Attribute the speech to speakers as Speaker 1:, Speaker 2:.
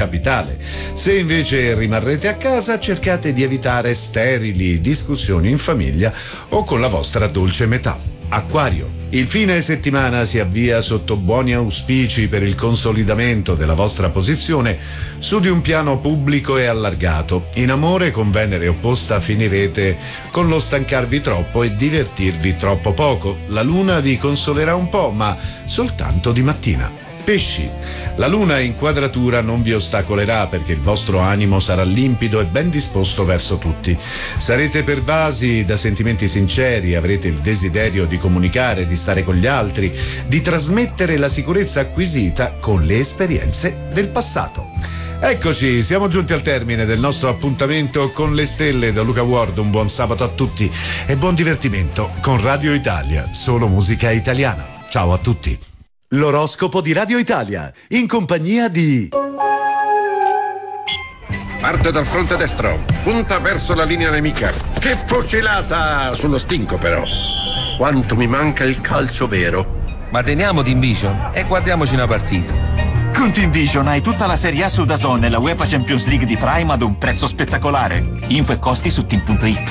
Speaker 1: capitale. Se invece rimarrete a casa, cercate di evitare sterili discussioni in famiglia o con la vostra dolce metà. Acquario. Il fine settimana si avvia sotto buoni auspici per il consolidamento della vostra posizione su di un piano pubblico e allargato. In amore, con Venere opposta, finirete con lo stancarvi troppo e divertirvi troppo poco. La luna vi consolerà un po', ma soltanto di mattina. Pesci. La luna in quadratura non vi ostacolerà perché il vostro animo sarà limpido e ben disposto verso tutti. Sarete pervasi da sentimenti sinceri, avrete il desiderio di comunicare, di stare con gli altri, di trasmettere la sicurezza acquisita con le esperienze del passato. Eccoci, siamo giunti al termine del nostro appuntamento con le stelle. Da Luca Ward un buon sabato a tutti e buon divertimento con Radio Italia, solo musica italiana. Ciao a tutti. L'oroscopo di Radio Italia, in compagnia di...
Speaker 2: Parte dal fronte destro, punta verso la linea nemica. Che fucilata sullo stinco però. Quanto mi manca il calcio vero.
Speaker 3: Ma teniamo Team Vision e guardiamoci una partita.
Speaker 4: Con Team Vision hai tutta la Serie A su DAZN e la UEFA Champions League di Prime ad un prezzo spettacolare. Info e costi su team.it.